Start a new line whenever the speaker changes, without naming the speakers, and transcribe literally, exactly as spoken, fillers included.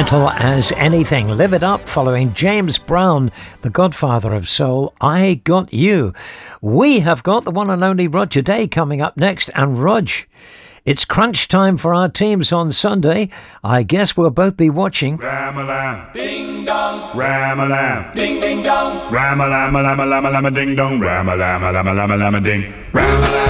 Gentle as anything. Live it up following James Brown, the godfather of soul. I Got You. We have got the one and only Roger Day coming up next. And Rog, it's crunch time for our teams on Sunday. I guess we'll both be watching.
Ram-a-lam, ding-dong, ram-a-lam, ding-ding-dong, ram-a-lam-a-lam-a-lam-a-lam-a-ding-dong, ram-a-lam-a-lam-a-lam-a-lam-a-ding, ram-a-lam.